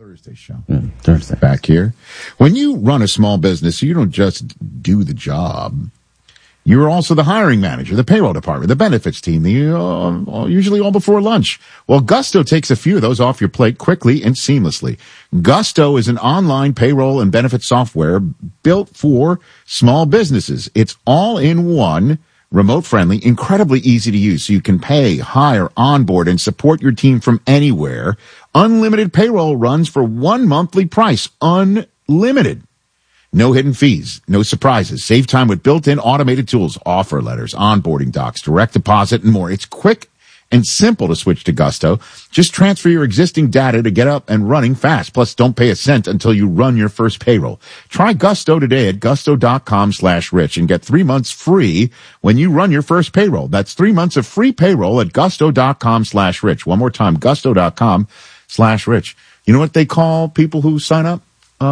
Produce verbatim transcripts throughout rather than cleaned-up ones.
Thursday show. Yeah, Thursday. Back here. When you run a small business, you don't just do the job. You're also the hiring manager, the payroll department, the benefits team, the, uh, usually all before lunch. Well, Gusto takes a few of those off your plate quickly and seamlessly. Gusto is an online payroll and benefit software built for small businesses. It's all in one, remote friendly, incredibly easy to use. So you can pay, hire, onboard, and support your team from anywhere. Unlimited payroll runs for one monthly price. Unlimited. No hidden fees, no surprises. Save time with built-in automated tools, offer letters, onboarding docs, direct deposit, and more. It's quick and simple to switch to Gusto. Just transfer your existing data to get up and running fast. Plus, don't pay a cent until you run your first payroll. Try Gusto today at gusto.com slash rich and get three months free when you run your first payroll. That's three months of free payroll at gusto.com slash rich. One more time, gusto.com slash rich. You know what they call people who sign up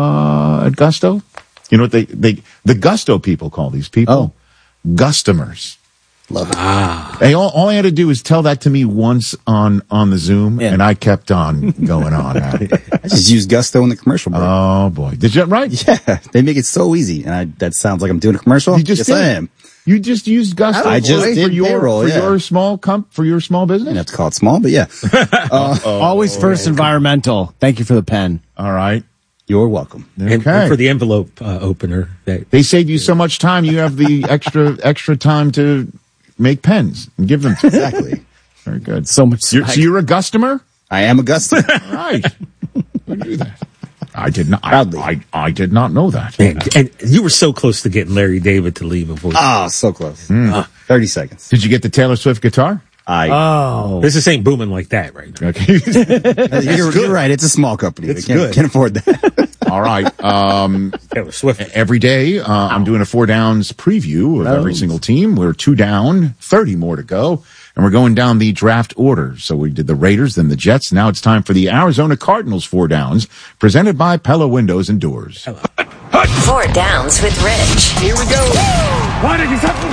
uh, at Gusto? You know what they, they, the Gusto people call these people? Oh. Gustomers. Love it. Ah. Hey, all, all I had to do was tell that to me once on, on the Zoom, yeah. and I kept on going on. I just used Gusto in the commercial break. Oh, boy. Did you, right? Yeah. They make it so easy. And I, that sounds like I'm doing a commercial. You just yes, did. I am. You just used Gusto I just for did your, payroll, for yeah. your small comp, for your small business? I have to call it small, but yeah. uh, Always first environmental. Thank you for the pen. All right. You're welcome. Okay. And, and for the envelope uh, opener. That, they save you so much time. You have the extra extra time to make pens and give them to you. Exactly. Very good. So much. You're, so you're a customer? I am a customer. All right. Who knew that? I did not. I, I, I did not know that. Man, and you were so close to getting Larry David to leave a voice. Ah, oh, so close. Mm. Uh, Thirty seconds. Did you get the Taylor Swift guitar? I. Oh, this ain't booming like that right now. Okay. you're, you're right. It's a small company. It's we can't, good. can't afford that. All right. Um, Taylor Swift. Every day, uh, I'm doing a four downs preview of oh. every single team. We're two down, thirty more to go. And we're going down the draft order. So we did the Raiders, then the Jets. Now it's time for the Arizona Cardinals four downs, presented by Pella Windows and Doors. Four downs with Rich. Here we go. Why did you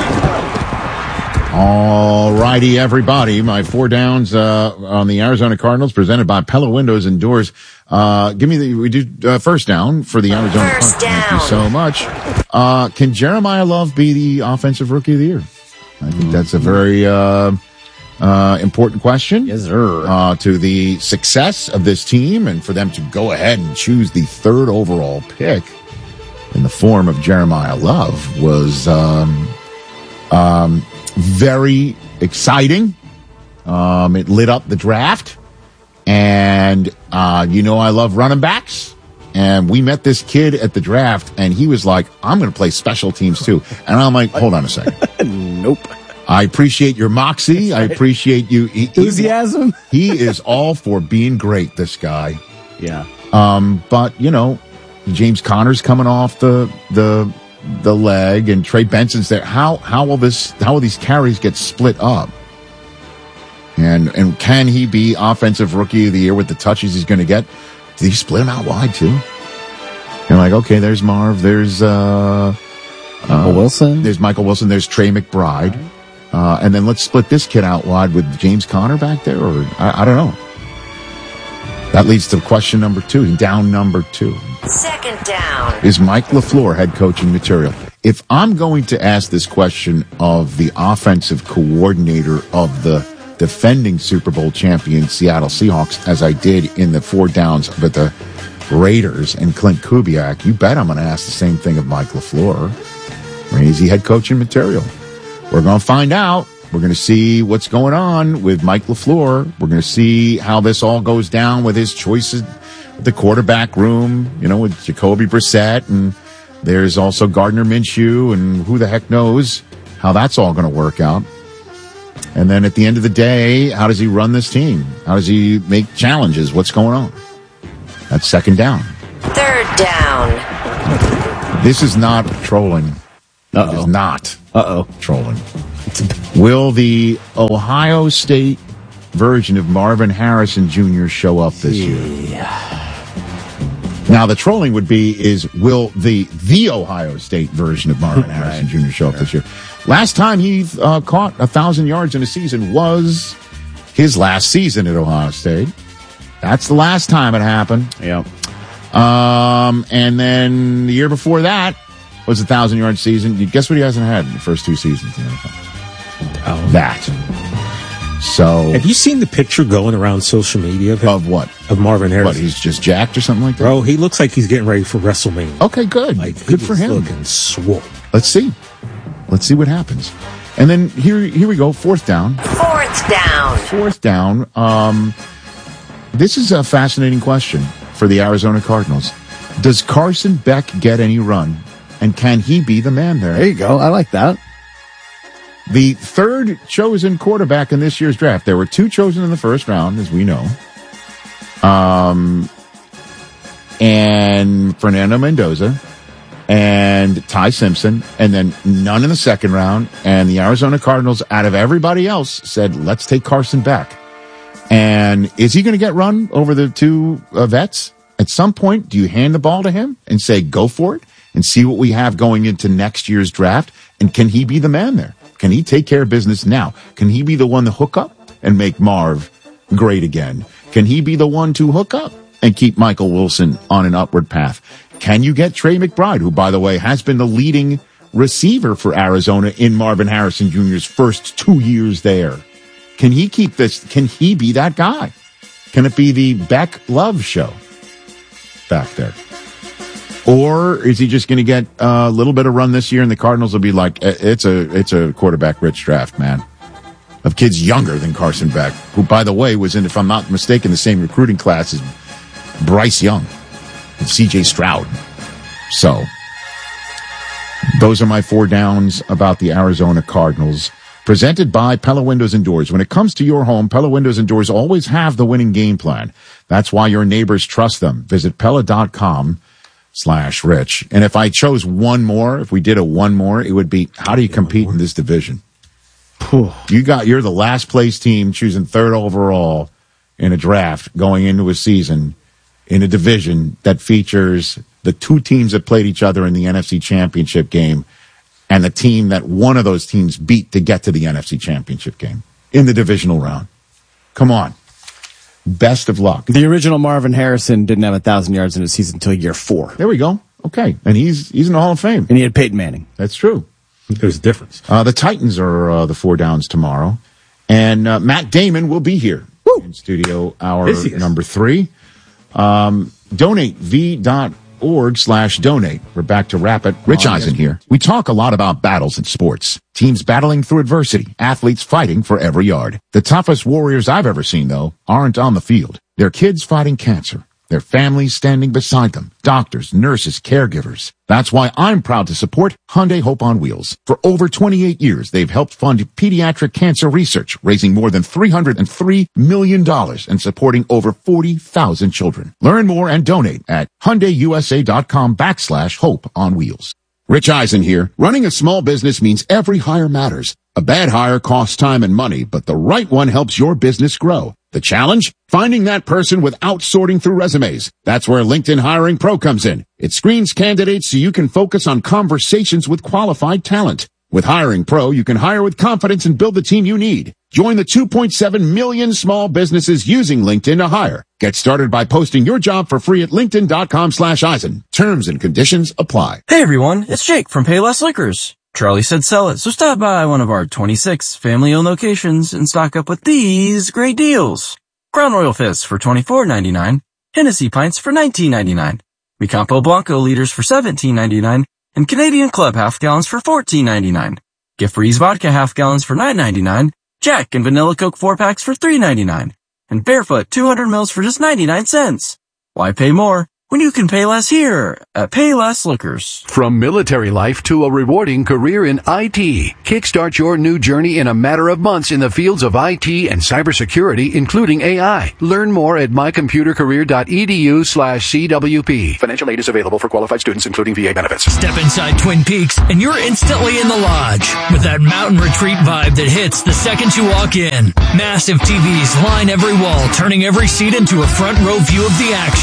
All righty, everybody. My four downs uh, on the Arizona Cardinals, presented by Pella Windows and Doors. Uh, give me the, we do uh, first down for the Arizona First Cardinals. down. Thank you so much. Uh, can Jeremiah Love be the offensive rookie of the year? I think that's a very uh, uh, important question. Yes, sir. Uh, to the success of this team and for them to go ahead and choose the third overall pick in the form of Jeremiah Love was um, um, very exciting. Um, it lit up the draft. And, uh, you know, I love running backs. And we met this kid at the draft, and he was like, I'm going to play special teams too. And I'm like, hold on a second. Nope. I appreciate your moxie. I appreciate you. He, Enthusiasm. He, he is all for being great, this guy. Yeah. Um, but, you know, James Conner's coming off the, the, the leg, and Trey Benson's there. How, how will this, how will these carries get split up? And and can he be offensive rookie of the year with the touches he's going to get? Did he split him out wide too? You're like, okay, there's Marv, there's uh, Michael uh, Wilson, there's Michael Wilson, there's Trey McBride, uh, and then let's split this kid out wide with James Conner back there, or I, I don't know. That leads to question number two, down number two. Second down. Is Mike LaFleur head coaching material? If I'm going to ask this question of the offensive coordinator of the defending Super Bowl champion Seattle Seahawks, as I did in the four downs with the Raiders and Clint Kubiak, you bet I'm going to ask the same thing of Mike LaFleur. I mean, is he head coaching material? We're going to find out. We're going to see what's going on with Mike LaFleur. We're going to see how this all goes down with his choices, the quarterback room, you know, with Jacoby Brissett, and there's also Gardner Minshew, and who the heck knows how that's all going to work out. And then at the end of the day, how does he run this team? How does he make challenges? What's going on? That's second down. Third down. This is not trolling. Uh-oh. It is not Uh-oh. trolling. Will the Ohio State version of Marvin Harrison Junior show up this year? Now, the trolling would be is, will the the Ohio State version of Marvin Harrison right. Junior show up yeah. this year? Last time he uh, caught one thousand yards in a season was his last season at Ohio State. That's the last time it happened. Yeah. Um, and then the year before that was a thousand-yard season. You guess what he hasn't had in the first two seasons in the N F L? Oh. That. So, have you seen the picture going around social media of him? Of what? Of Marvin Harrison. What, he's just jacked or something like that? Bro, he looks like he's getting ready for WrestleMania. Okay, good. Like, good for him. Looking swole. Let's see. Let's see what happens. And then here, here we go. Fourth down. Fourth down. Fourth down. Um, this is a fascinating question for the Arizona Cardinals. Does Carson Beck get any run? And can he be the man there? There you go. I like that. The third chosen quarterback in this year's draft. There were two chosen in the first round, as we know. Um, and Fernando Mendoza and Ty Simpson, and then none in the second round. And the Arizona Cardinals, out of everybody else, said, let's take Carson Beck. And is he going to get run over the two uh, vets? At some point, do you hand the ball to him and say, go for it, and see what we have going into next year's draft? And can he be the man there? Can he take care of business now? Can he be the one to hook up and make Marv great again? Can he be the one to hook up and keep Michael Wilson on an upward path? Can you get Trey McBride, who, by the way, has been the leading receiver for Arizona in Marvin Harrison Junior's first two years there? Can he keep this? Can he be that guy? Can it be the Beck Love show back there? Or is he just going to get a little bit of run this year and the Cardinals will be like, it's a it's a quarterback-rich draft, man, of kids younger than Carson Beck, who, by the way, was in, if I'm not mistaken, the same recruiting class as Bryce Young and C J Stroud. So those are my four downs about the Arizona Cardinals. Presented by Pella Windows and Doors. When it comes to your home, Pella Windows and Doors always have the winning game plan. That's why your neighbors trust them. Visit Pella.com slash rich. And if I chose one more, if we did a one more, it would be, how do you compete in this division? You got, you're the last place team choosing third overall in a draft going into a season in a division that features the two teams that played each other in the N F C Championship game and the team that one of those teams beat to get to the N F C Championship game in the divisional round. Come on. Best of luck. The original Marvin Harrison didn't have a thousand yards in a season until year four. There we go. Okay. And he's he's in the Hall of Fame. And he had Peyton Manning. That's true. There's a difference. Uh, the Titans are uh, the four downs tomorrow. And uh, Matt Damon will be here Woo! in studio hour number three. Um, donate v dot org slash donate. We're back to wrap it. Rich Eisen here. We talk a lot about battles in sports. Teams battling through adversity. Athletes fighting for every yard. The toughest warriors I've ever seen, though, aren't on the field. They're kids fighting cancer. Their families standing beside them. Doctors, nurses, caregivers. That's why I'm proud to support Hyundai Hope on Wheels. For over twenty-eight years, they've helped fund pediatric cancer research, raising more than three hundred three million dollars and supporting over forty thousand children. Learn more and donate at HyundaiUSA.com backslash Hope on Wheels. Rich Eisen here. Running a small business means every hire matters. A bad hire costs time and money, but the right one helps your business grow. The challenge? Finding that person without sorting through resumes. That's where LinkedIn Hiring Pro comes in. It screens candidates so you can focus on conversations with qualified talent. With Hiring Pro, you can hire with confidence and build the team you need. Join the two point seven million small businesses using LinkedIn to hire. Get started by posting your job for free at linkedin.com slash Eisen. Terms and conditions apply. Hey everyone, it's Jake from Payless Liquors. Charlie said sell it, so stop by one of our twenty-six family-owned locations and stock up with these great deals. Crown Royal Fists for twenty-four ninety-nine, Hennessy Pints for nineteen ninety-nine, Mi Campo Blanco liters for seventeen ninety-nine, and Canadian Club half gallons for fourteen ninety-nine. Gift Freeze Vodka half gallons for nine ninety-nine, Jack and Vanilla Coke four packs for three ninety-nine, and Barefoot two hundred mils for just ninety-nine cents. Why pay more when you can pay less here at Payless Liquors? From military life to a rewarding career in I T, kickstart your new journey in a matter of months in the fields of I T and cybersecurity, including A I. Learn more at mycomputercareer.edu slash CWP. Financial aid is available for qualified students, including V A benefits. Step inside Twin Peaks and you're instantly in the lodge with that mountain retreat vibe that hits the second you walk in. Massive T Vs line every wall, turning every seat into a front row view of the action.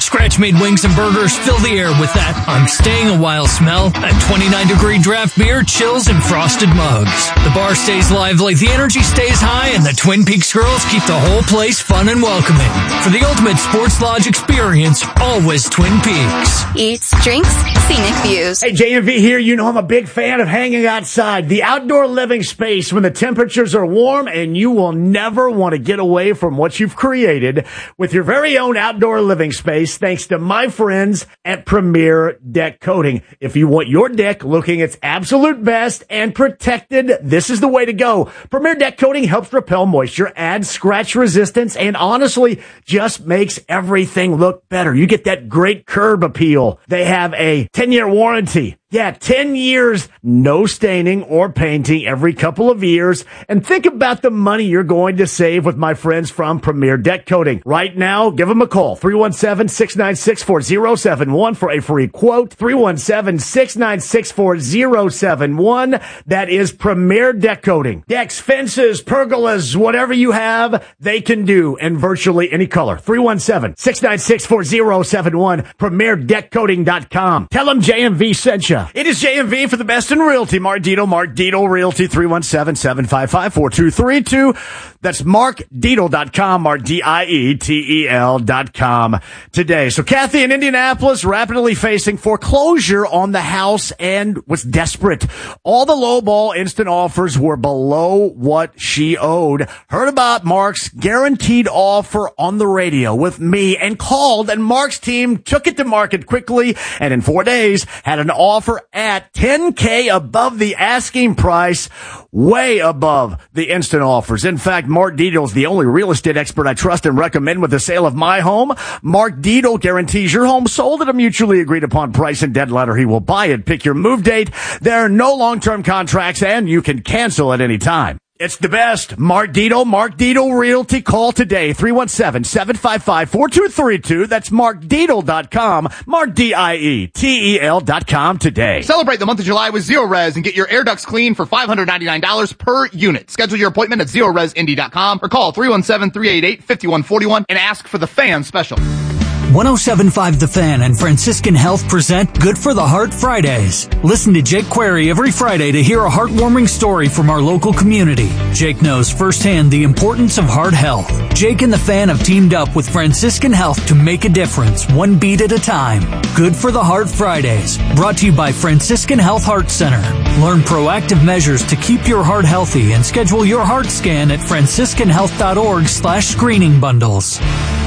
Scratch-made wings and burgers fill the air with that I'm staying a while smell, and twenty-nine degree draft beer chills in frosted mugs. The bar stays lively, the energy stays high, and the Twin Peaks girls keep the whole place fun and welcoming. For the ultimate sports lodge experience, always Twin Peaks. Eats, drinks, scenic views. Hey, J M V here. You know I'm a big fan of hanging outside. The outdoor living space when the temperatures are warm, and you will never want to get away from what you've created with your very own outdoor living space thanks to my friends at Premier Deck Coating. If you want your deck looking its absolute best and protected, this is the way to go. Premier Deck Coating helps repel moisture, adds scratch resistance, and honestly just makes everything look better. You get that great curb appeal. They have a ten-year warranty. Yeah, ten years, no staining or painting every couple of years. And think about the money you're going to save with my friends from Premier Deck Coating. Right now, give them a call, three one seven, six nine six, four zero seven one for a free quote, three one seven, six nine six, four zero seven one. That is Premier Deck Coating. Decks, fences, pergolas, whatever you have, they can do in virtually any color. three one seven, six nine six, four zero seven one, premier deck coating dot com. Tell them J M V sent you. It is J M V for the best in realty. Mark Dietel, Mark Dietel Realty, three one seven, seven five five, four two three two. That's mark dietel dot com, Mark D I E T E L dot com today. So Kathy in Indianapolis rapidly facing foreclosure on the house and was desperate. All the lowball instant offers were below what she owed. Heard about Mark's guaranteed offer on the radio with me and called, and Mark's team took it to market quickly and in four days had an offer at ten K above the asking price, way above the instant offers. In fact, Mark Dietel is the only real estate expert I trust and recommend with the sale of my home. Mark Dietel guarantees your home sold at a mutually agreed upon price and dead letter. He will buy it. Pick your move date. There are no long-term contracts and you can cancel at any time. It's the best. Mark Dietel, Mark Dietel Realty. Call today, three one seven, seven five five, four two three two. That's mark dietel dot com, Mark D I E T E L dot com today. Celebrate the month of July with Zero Res and get your air ducts clean for five hundred ninety-nine dollars per unit. Schedule your appointment at zero res indy dot com or call three one seven, three eight eight, five one four one and ask for the Fan Special. one oh seven point five The Fan and Franciscan Health present Good for the Heart Fridays. Listen to Jake Query every Friday to hear a heartwarming story from our local community. Jake knows firsthand the importance of heart health. Jake and the Fan have teamed up with Franciscan Health to make a difference, one beat at a time. Good for the Heart Fridays, brought to you by Franciscan Health Heart Center. Learn proactive measures to keep your heart healthy and schedule your heart scan at franciscan health dot org slash screening bundles.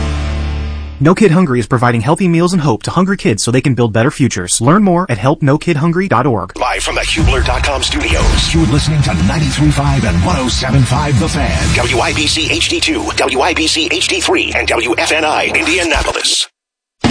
No Kid Hungry is providing healthy meals and hope to hungry kids so they can build better futures. Learn more at help no kid hungry dot org. Live from the Hubler dot com studios, you're listening to ninety-three point five and one oh seven point five The Fan. W I B C H D two, W I B C H D three, and W F N I Indianapolis.